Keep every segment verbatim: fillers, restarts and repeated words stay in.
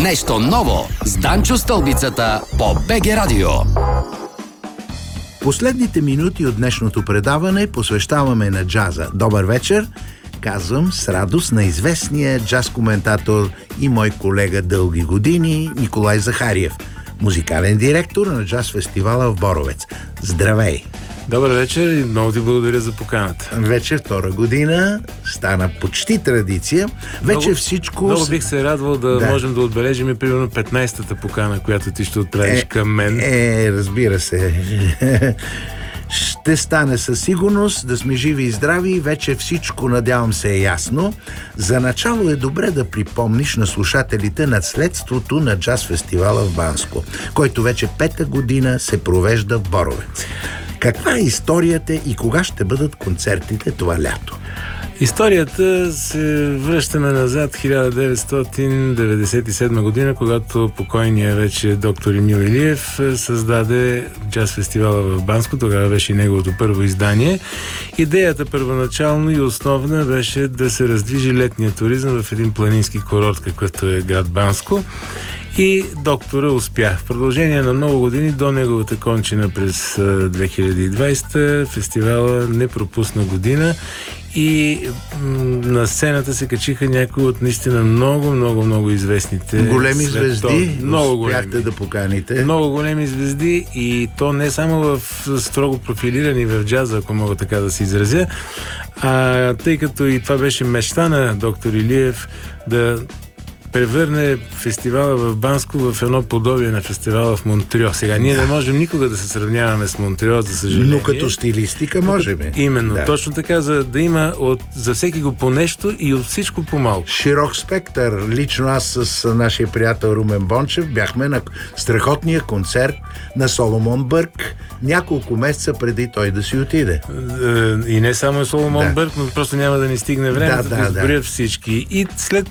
Нещо ново с Данчо Стълбицата по БГ Радио. Последните минути от днешното предаване посвещаваме на джаза. Добър вечер! Казвам с радост на известния джаз-коментатор и мой колега дълги години Николай Захариев, музикален директор на джаз-фестивала в Боровец. Здравей! Добър вечер и много ти благодаря за поканата. Вече втора година, стана почти традиция. Вече много, всичко... Много бих се радвал да, да. можем да отбележим и примерно петнайсетата покана, която ти ще отправиш е, към мен. Е, разбира се. Ще стане със сигурност, да сме живи и здрави. Вече всичко, надявам се, е ясно. За начало е добре да припомниш на слушателите наследството на джаз фестивала в Банско, който вече пета година се провежда в Боровец. Каква е историята и кога ще бъдат концертите това лято? Историята се връщаме назад хиляда деветстотин деветдесет и седма година, когато покойният вече доктор Емил Илиев създаде джаз фестивала в Банско. Тогава беше и неговото първо издание. Идеята първоначално и основна беше да се раздвижи летния туризъм в един планински курорт, какъвто е град Банско. И доктора успя. В продължение на много години до неговата кончина през две хиляди и двайсета фестивала не пропусна година и м- на сцената се качиха някои от наистина много, много, много известните големи световни. звезди. Много големи. Успяхте да поканите. Много големи звезди и то не само в строго профилирани в джаза, ако мога така да се изразя, а тъй като и това беше мечта на доктор Илиев да превърне фестивала в Банско в едно подобие на фестивала в Монтрео. Сега ние не можем никога да се сравняваме с Монтрео, за съжаление. Но като стилистика можем. Именно, да. Точно така, за да има от, за всеки го по нещо и от всичко по малко. Широк спектър. Лично аз с нашия приятел Румен Бончев бяхме на страхотния концерт на Соломон Бърк няколко месеца преди той да си отиде. И не само Соломон да. Бърк, но просто няма да ни стигне време да, да, да, да изборят да. всички. И след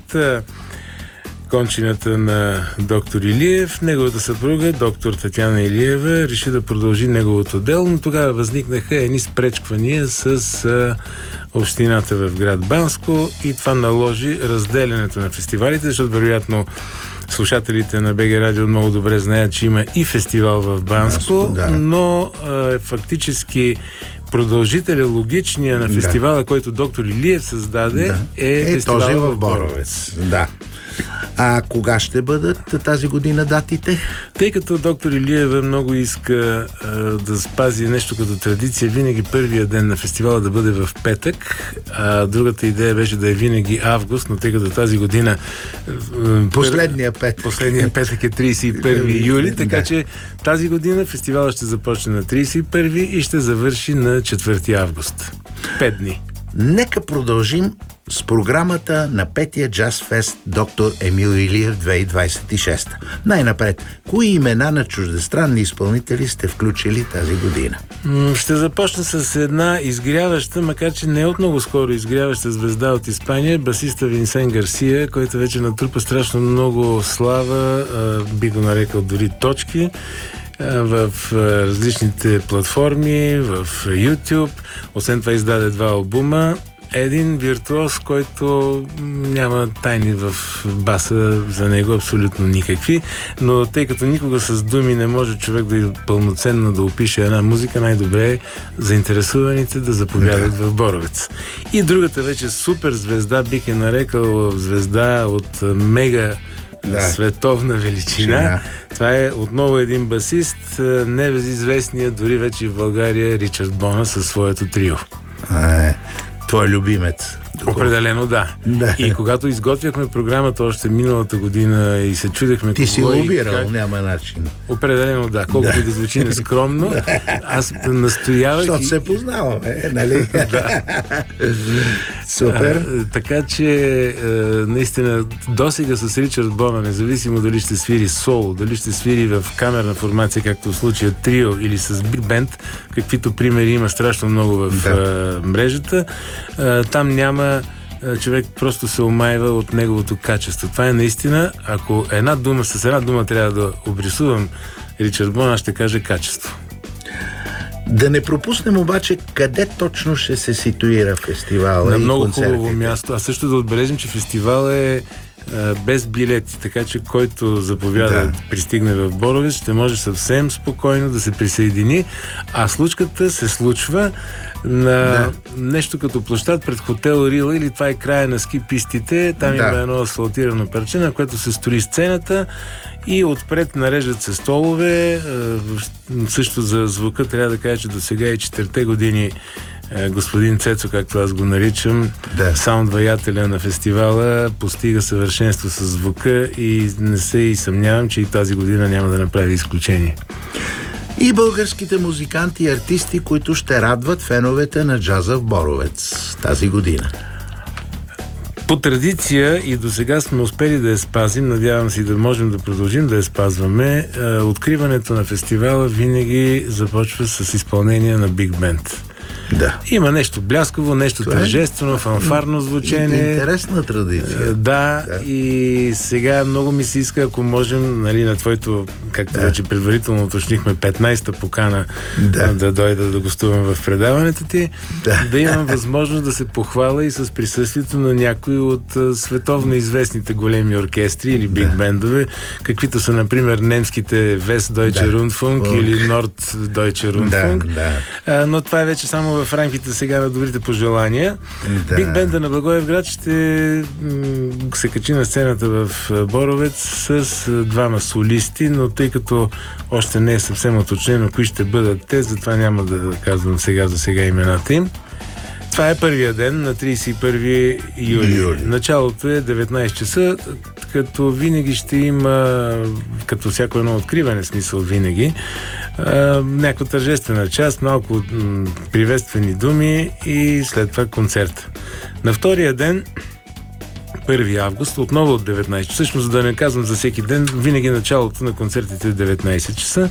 кончината на доктор Илиев, неговата съпруга, доктор Татяна Илиева, реши да продължи неговото дело, но тогава възникнаха едни спречквания с а, общината в град Банско и това наложи разделянето на фестивалите, защото вероятно слушателите на БГ Радио много добре знаят, че има и фестивал в Банско, да. но а, фактически продължителя, логичния на фестивала, да. който доктор Илиев създаде, да. е, е фестивал този в в Боровец. Да. А кога ще бъдат тази година датите? Тъй като доктор Илиева много иска а, да спази нещо като традиция, винаги първия ден на фестивала да бъде в петък, а другата идея беше да е винаги август, но тъй като тази година последния петък, последния петък е трийсет и първи юли, така да. че тази година фестивала ще започне на трийсет и първи и ще завърши на четвърти август. Пет дни. Нека продължим с програмата на петия джаз фест доктор Емил Илиев две хиляди двайсет и шеста. Най-напред, кои имена на чуждестранни изпълнители сте включили тази година? Ще започна с една изгряваща, макар че не от много скоро изгряваща звезда от Испания, басиста Винсен Гарсия, който вече натрупа страшно много слава, би го нарекал дори точки, в различните платформи, в YouTube. Освен това издаде два албума. Един виртуоз, който няма тайни в баса за него, абсолютно никакви, но тъй като никога с думи не може човек да е пълноценно да опише една музика, най-добре е заинтересуваните да заповядат да. в Боровец. И другата вече супер звезда, бих е нарекал звезда от мега да. световна величина. Да. Това е отново един басист, небезизвестният дори вече в България Ричард Бона със своето трио. А, е. Твой любимец. Определено да. да. И когато изготвяхме програмата още миналата година и се чудехме... Ти си лобирал, как... няма начин. Определено да. Колкото да, да звучи нескромно, аз настоявах... Защото и... се познаваме, нали? Да. Супер. А, така че, а, наистина, досега с Ричард Бона, независимо дали ще свири соло, дали ще свири в камерна формация, както в случая трио, или с биг бенд, каквито примери има страшно много в да. а, мрежата, а, там няма човек просто се омайва от неговото качество. Това е наистина, ако една дума, с една дума трябва да обрисувам Ричард Бон, аз ще кажа качество. Да не пропуснем обаче къде точно ще се ситуира фестивала. На и много концертите. Хубаво място. А също да отбележим, че фестивал е без билети, така че който заповяда да пристигне в Боровец, ще може съвсем спокойно да се присъедини, а случката се случва на да. нещо като площад пред хотел Рила, или това е края на ски пистите, там да. има едно асфалтирано парче, на което се строи сцената и отпред нареждат се столове. Също за звука трябва да кажа, че до сега и четирите години господин Цецо, както аз го наричам, да. саунд-ваятеля на фестивала, постига съвършенство с звука и не се и съмнявам, че и тази година няма да направи изключение. И българските музиканти и артисти, които ще радват феновете на джаза в Боровец тази година. По традиция и до сега сме успели да я спазим, надявам се и да можем да продължим да я спазваме. Откриването на фестивала винаги започва с изпълнение на биг бенд. Да. Има нещо блясково, нещо това тържествено, фанфарно звучение. Интересна традиция. Да, да, и сега много ми се иска, ако можем, нали, на твоето, както да. вече предварително уточнихме, петнайсета покана да, да дойда да гостувам в предаването ти, да. да имам възможност да се похваля и с присъствието на някои от а, световно известните големи оркестри или биг да. бендове, каквито са, например, немските West Deutsche да. Rundfunk или Nord Deutsche Rundfunk. Да, да. А, но това е вече само в рамките сега на добрите пожелания. Да. Биг бенда на Благоевград ще м- се качи на сцената в Боровец с двама солисти, но тъй като още не е съвсем уточнено кои ще бъдат те, затова няма да казвам сега за сега имената им. Това е първия ден на трийсет и първи юли. юли. Началото е деветнайсет часа, като винаги ще има, като всяко едно откриване, смисъл винаги, някаква тържествена част, малко м- приветствени думи и след това концерт. На втория ден, първи август, отново от деветнайсет часа, всъщност, за да не казвам за всеки ден, винаги началото на концертите е деветнайсет часа.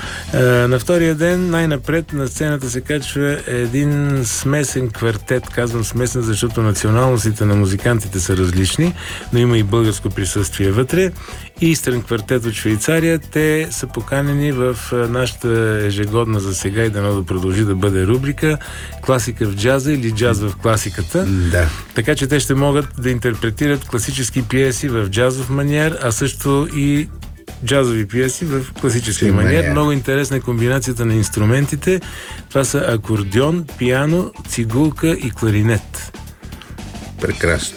На втория ден най-напред на сцената се качва един смесен квартет. Казвам смесен, защото националностите на музикантите са различни, но има и българско присъствие вътре. Истърн квартет от Швейцария. Те са поканени в нашата ежегодна за сега и дано да продължи да бъде рубрика "Класика в джаза" или "Джаз в класиката". Да. Така че те ще могат да интерпретират класически пиеси в джазов маниер, а също и джазови пиеси в класически маниер. Много интересна е комбинацията на инструментите. Това са акордеон, пиано, цигулка и кларинет. Прекрасно.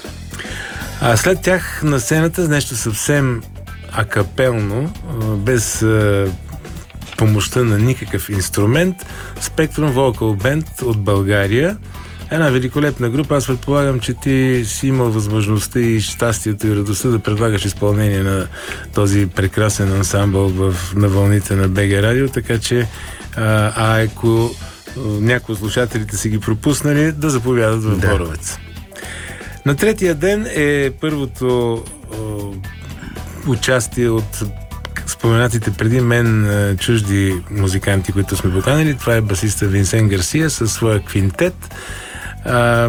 А след тях на сцената нещо съвсем акапелно, без а, помощта на никакъв инструмент, Spectrum Vocal Band от България. Една великолепна група. Аз предполагам, че ти си имал възможността и щастието и радостта да предлагаш изпълнение на този прекрасен ансамбъл в, на вълните на БГ Радио, така че а, а ако някои от слушателите си ги пропуснали, да заповядат в да. Боровец. На третия ден е първото о, участие от споменатите преди мен чужди музиканти, които сме поканали. Това е басиста Винсен Гарсия със своя квинтет. А,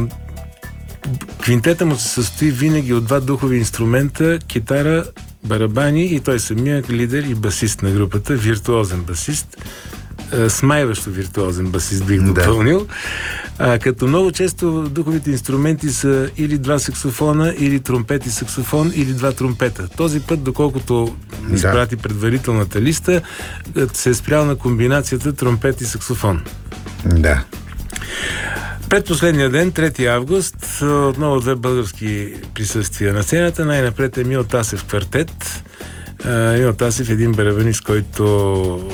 квинтета му се състои винаги от два духови инструмента, китара, барабани и той самия лидер и басист на групата, виртуозен басист, а, смайващо виртуозен басист бих допълнил. А, като много често духовите инструменти са или два саксофона, или тромпет и саксофон, или два тромпета. Този път, доколкото да. изпрати предварителната листа, се е спрял на комбинацията тромпет и саксофон. Да. Предпоследния ден, трети август, отново две български присъствия на сцената. Най-напред е Мил Тасев квартет. Мил Тасев е един барабанист, който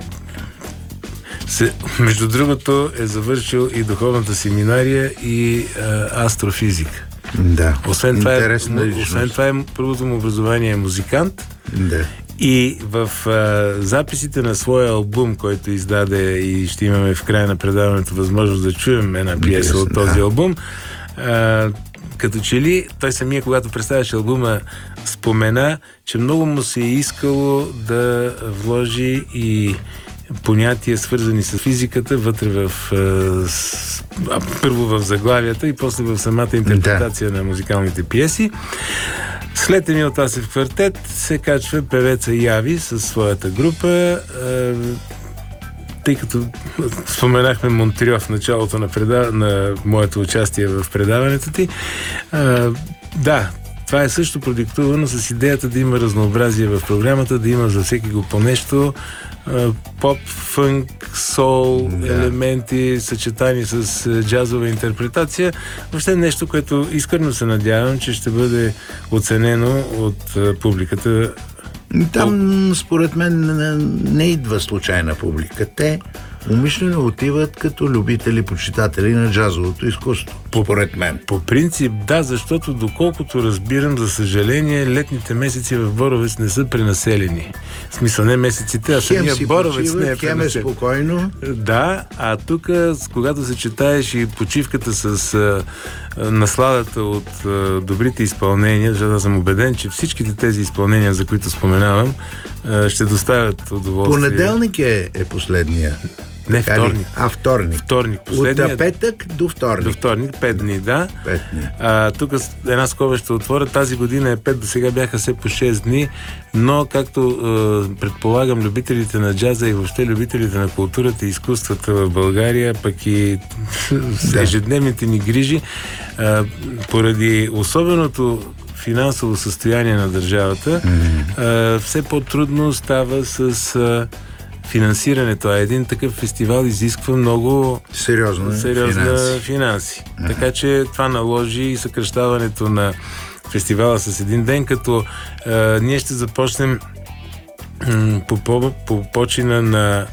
се, между другото е завършил и духовната семинария и а, астрофизика. Да. Освен това, е, освен това е първото му образование е музикант. Да. И в а, записите на своя албум, който издаде и ще имаме в края на предаването възможност да чуем една пиеса от този да. албум, а, като че ли той самия, когато представяше албума, спомена, че много му се е искало да вложи и понятия, свързани с физиката, вътре в а, първо в заглавията и после в самата интерпретация да. на музикалните пиеси. След Емил Тасев квартет се качва певеца Яви със своята група. Тъй като споменахме Монтрио в началото на, преда... на моето участие в предаването ти. Да, това е също продиктувано с идеята да има разнообразие в програмата, да има за всеки го по нещо. Поп, фънк, сол, да. елементи, съчетани с джазова интерпретация. Въобще нещо, което искрено се надявам, че ще бъде оценено от публиката. Там, според мен, не идва случайна публика. Те умишлено отиват като любители, почитатели на джазовото изкуство. Според мен. По принцип, да, защото доколкото разбирам, за съжаление, летните месеци в Боровец не са пренаселени. В смисъл, не месеците, а самия Боровец почива, не е пренаселен. Хем е спокойно. Да, а тук, когато съчетаеш и почивката с а, насладата от а, добрите изпълнения, защото съм убеден, че всичките тези изпълнения, за които споменавам, а, ще доставят удоволствие. Понеделник е, е последния. Не, вторник. А, вторник. Вторник. Последния... От петък до вторник. До вторник, пет дни, да. Пет дни. А, тук една скоба ще отворя. Тази година е пет, до сега бяха все по шест дни, но както е, предполагам, любителите на джаза и въобще любителите на културата и изкуствата в България, пък и да. ежедневните ни грижи, е, поради особеното финансово състояние на държавата, mm-hmm. е, все по-трудно става с... Е, финансирането, а един такъв фестивал изисква много сериозна сериозна финанси. финанси. Uh-huh. Така че това наложи и съкращаването на фестивала с един ден, като а, ние ще започнем м- по, по, по почина на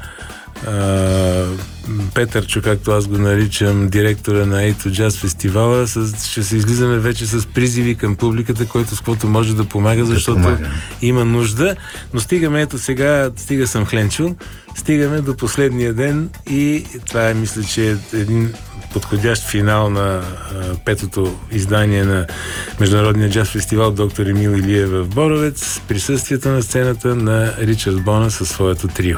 а, Петърчо, както аз го наричам, директора на Ейто Джаз фестивала, с, ще се излизаме вече с призиви към публиката, който с каквото може да помага, защото да помага. Има нужда. Но стигаме, ето сега, стига съм хленчил, стигаме до последния ден и това е, мисля, че е един подходящ финал на а, петото издание на Международния джаз фестивал доктор Емил Илиев в Боровец, присъствието на сцената на Ричард Бона със своето трио.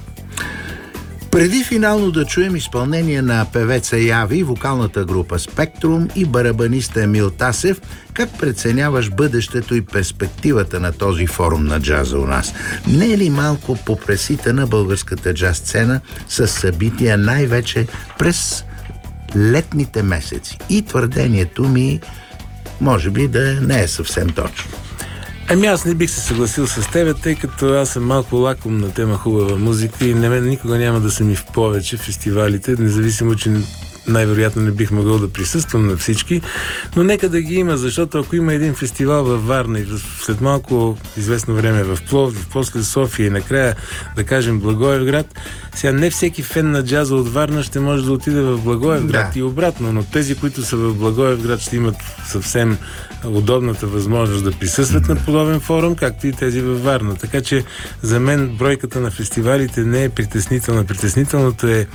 Преди финално да чуем изпълнение на певеца Яви, вокалната група Спектрум и барабаниста Емил Тасев, как преценяваш бъдещето и перспективата на този форум на джаза у нас? Не е ли малко попресита на българската джаз сцена с събития най-вече през летните месеци? И твърдението ми може би да не е съвсем точно. Ами аз не бих се съгласил с тебе, тъй като аз съм малко лаком на тема хубава музика и на мен никога няма да са ми в повече фестивалите, независимо, че най-вероятно не бих могъл да присъствам на всички, но нека да ги има, защото ако има един фестивал във Варна и след малко известно време в Пловдив, после София и накрая, да кажем, Благоевград, сега не всеки фен на джаза от Варна ще може да отиде в Благоевград да. И обратно, но тези, които са в Благоевград, ще имат съвсем удобната възможност да присъстват mm-hmm. на подобен форум, както и тези във Варна. Така че за мен бройката на фестивалите не е притеснителна. Притеснителното е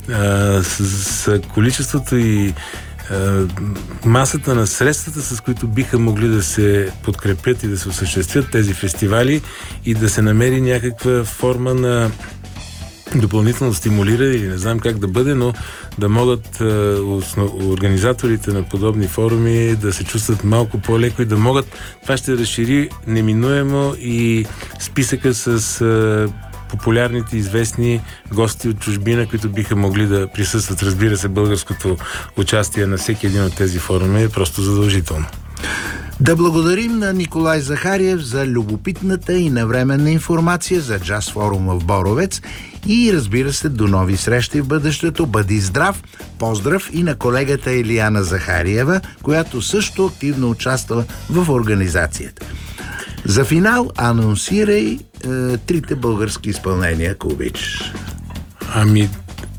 а, с, с количеството и а, масата на средствата, с които биха могли да се подкрепят и да се осъществят тези фестивали и да се намери някаква форма на допълнително стимулиране или не знам как да бъде, но да могат е, организаторите на подобни форуми да се чувстват малко по-леко и да могат, това ще разшири неминуемо и списъка с е, популярните известни гости от чужбина, които биха могли да присъстват. Разбира се, българското участие на всеки един от тези форуми е просто задължително. Да благодарим на Николай Захариев за любопитната и навременна информация за джаз форума в Боровец и разбира се, до нови срещи в бъдещето. Бъди здрав! Поздрав и на колегата Илияна Захариева, която също активно участва в организацията. За финал анонсирай е, трите български изпълнения, ако обичаш. Ами,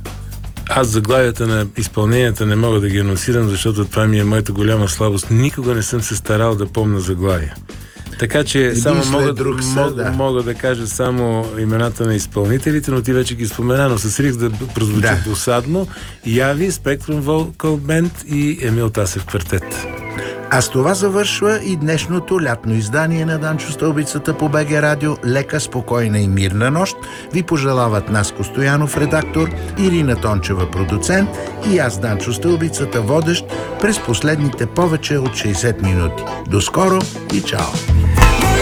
аз заглавията на изпълненията не мога да ги анонсирам, защото това ми е моята голяма слабост. Никога не съм се старал да помня заглавия. Така че и само мога, друг са, мога, да. мога да кажа само имената на изпълнителите, но ти вече ги спомена, но с риск да прозвучи да. досадно. Яви, Спектрум Вокал Бенд и Емил Тасев квартет. А с това завършва и днешното лятно издание на Данчо Стълбицата по БГ Радио. Лека, спокойна и мирна нощ ви пожелават Наско Стоянов, редактор, Ирина Тончева, продуцент, и аз, Данчо Стълбицата, водещ през последните повече от шейсет минути. До скоро и чао!